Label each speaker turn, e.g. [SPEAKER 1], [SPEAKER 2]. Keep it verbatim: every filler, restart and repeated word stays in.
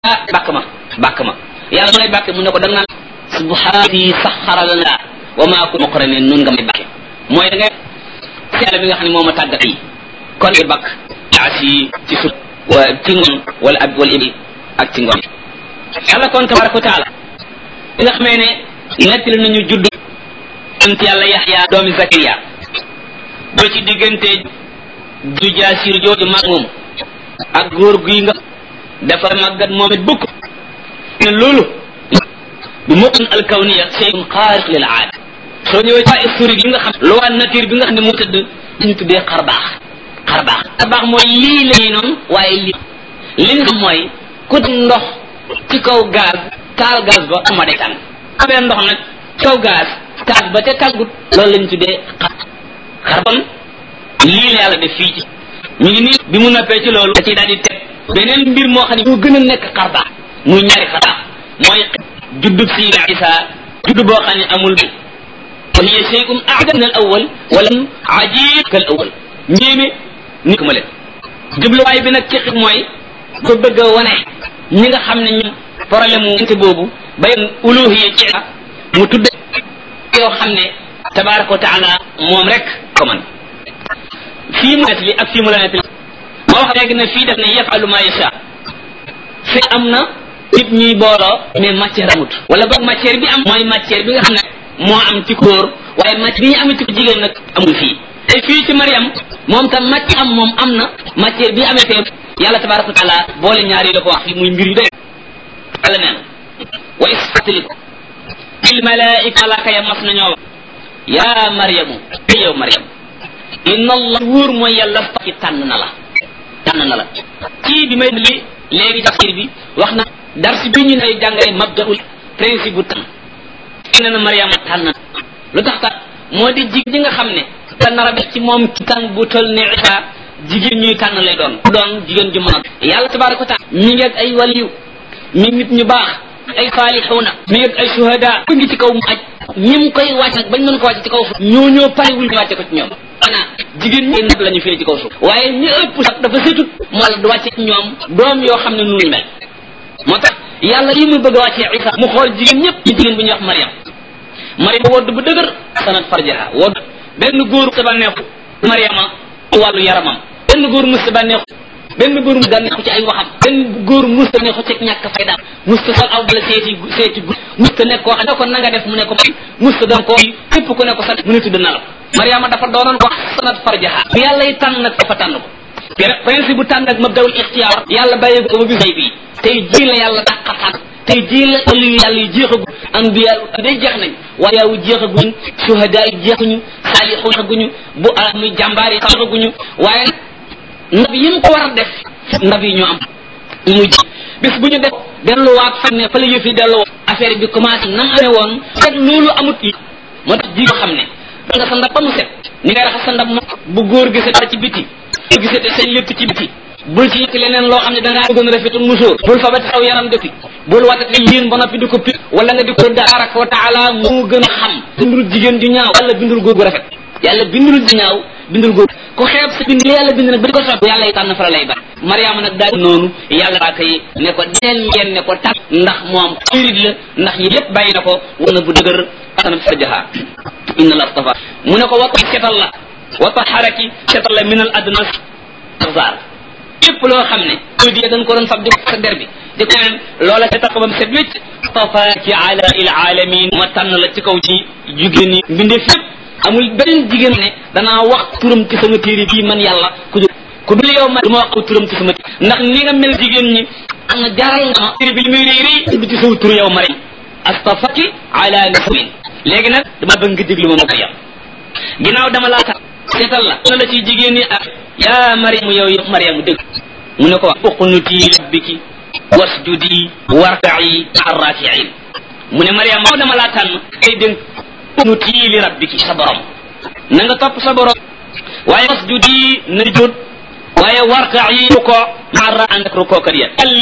[SPEAKER 1] bàkk ma bàkk ma yàlla lay bàkke mu ne ko da nga naan subhaani saxara lana wa maa kunna muqrinin nun nga may bàkke mooy da nga yàlla bi nga xam ne moo ma tàggat yi kon nga bàkk asi ci sut wa ci ngoon wala ab wala ibi ak ci ngoon yàlla kon tabaraka wa taala bi nga xamee ne nettali nañu judd ant yàlla yaxya doomi zakariya ba ci diggante ju jaasir jooju mag moom ak góor guy nga dafa màggat moom it bukk ne loolu bu mokkan alkawniya shay'un xaariq lil aada soo ñëwee ci historique yi nga xam loi nature bi nga xam ne moo tëdd ñu tuddee xar baax xar baax xar baax mooy lii la ñuy noonu waaye lii li nga xam mooy ku ndox ci kaw gaz taal gaz ba ama day tàng amee ndox nag ci kaw gaz taal ba te tàggut loolu lañ tuddee xar xar bon lii la yàlla def fii ci ñu ngi nii bi mu noppee ci loolu da ciy daal di teg beneen mbir moo xam ne moo gën a nekk xar baax muy ñaari xar baax mooy juddub Sayyidina Isa judd boo xam ne amul bi wa hiya shay'un a'jab min al-awwal wa lam ajib kal awwal ñéeme ni ko ma leen jubluwaay bi nag ci xit mooy ko bëgg a wane ñi nga xam ne ñu problème mu nte boobu bay uluhiyya ci mu tudde yoo xam ne tabaraka wa taala moom rek ko man fii mu nettali ak fii mu la nettali moo wax léegi ne fii def ne yafalu ma yasha fi am na nit ñuy booloo mais matière amut wala boog matière bi am mooy matière bi nga xam ne moo am ci góor waaye matière bi ñu amee ci jigéen nag amul fii te fii ci Mariam moom tam matière am moom am na matière bi amee fee yàlla tabaraka wa taala boole ñaar yi la ko wax fii muy mbir yu doy yàlla nee na wa isfatili ko il malaika malaaka ya mas nañoo wax yaa Mariamu yow Mariam inna allah wóor mooy yàlla ci tànn na la tànn na la ci bi may li léegi tafsir bi wax na darsi bi ñu lay jàngale mabdaul principe bu tànn nee na Mariama tànn na lu tax tax moo di jigéen ji nga xam ne te nar a def ci moom ci tànn bu toll ne Isa jigéen ñuy tànn lay doon doon jigéen ju mën a yàlla tabaraka wa taala mi ngi ak ay waliyu mi ngi nit ñu baax ay saalixuuna mi ngi ak ay shuhada ku ngi ci kaw mu aj ñi mu koy wàcc nag bañ mën ko wàcc ci kaw suuf ñoo ñoo parewul ñu wàcce ko ci ñoom xanaa jigéen ñi nag la ñu firi ci kaw suuf waaye ñi ëpp sax dafa setut moo la du wàcce ci ñoom doom yoo xam ne nu ñu mel moo tax yàlla lii muy bëgg a wàccee Isa mu xool jigéen ñëpp ci jigéen bu ñuy wax Mariam Mariam wodd bu dëgër sanat farjaha wodd benn góor sa bànneexu Mariama wàllu yaramam benn góor mus sa bànneexu benn góor mus bànneexu ci ay waxam benn góor mus ta neexu ci ñàkk fayda mus ta sol aw bala seeti seeti gu mus ta nekk koo xam ne ko na nga def mu ne ko mus ta doon ko képp ku ne ko sant mu ne tudd na la Mariama dafa doonoon ko sanat farjaha bu yàlla yi tànn nag dafa tànn ko principe bu tànn ak mabdawul ixtiyaar yàlla bàyyi ko ba bis bi tey jii la yàlla dàqa tànn tey jii la ëlli yàlla yi jeexagu anbiya day jeex nañ waaye yaawu jeexaguñ suhada yi jeexuñu saalixu jeexaguñu bu muy jàmbaar yi jeexaguñu waaye ndab yi mu ko war a def ndab yi ñoo am muy bis bu ñu def delluwaat fa ne fa la yëf yi delluwaat affaire bi commencé nam amee woon fekk loolu amut yi moo tax ji xam ne da nga sa ndab ba mu set ni ngay raxas sa ndab moom bu góor gisee dara ci biti bu gisee te sañ lépp ci biti bul ci yëkk leneen loo xam ne dangaa gën a rafetul musóor bul fa ba taxaw yaram defi bul watati yéen ba noppi di ko pi wala nga di ko tabaraka wa taala moo gën a xam bindul jigéen ju ñaaw yàlla bindul góor gu rafet yàlla bindul ju ñaaw bindul góor ko xeeb sa bind li yàlla bind nag ba di ko sopp yàlla yi tànn fa la lay ba Mariama nag daal noonu yàlla baaka yi ne ko deen ngeen ne ko tànn ndax moom xirit la ndax yi yépp bàyyi na ko war na bu dëgër asanat farjaha inna la astafa mu ne ko wa setal la wa taharaki setal la min al adnas axzar lépp loo xam ne di dañ ko doon fab di sa der bi di ko neen loola setal ko ba mu set wécc tafaaki ala il alamin ma tànn la ci kaw ci jigéen ñi mbindeef yépp amul beneen jigéen ne danaa wax turam ci sama téere bii man yàlla ku dul ku dul yow ma du ma wax turam ci sama téere ndax ni nga mel jigéen ñi am na jaaral nga ma téere bi li muy rëy rëy tudd ci saw tur yow Mariam astafaki ala nasmin léegi nag dama bëgg nga déglu ma ma ko yam ginnaaw dama laa tax seetal la na la ci jigéen ñi ak yaa Mariam yow yow Mariam dégg mu ne ko wax uqnuti rabbiki wasjudi warka'i ma'a raki'in mu ne Mariam moo dama laa tànn ay dénk uqnuti li rabbiki sa borom na nga topp sa borom waaye wasjudi na jud waaye warka'i ko ma'a ànd ak rukkoo kat ya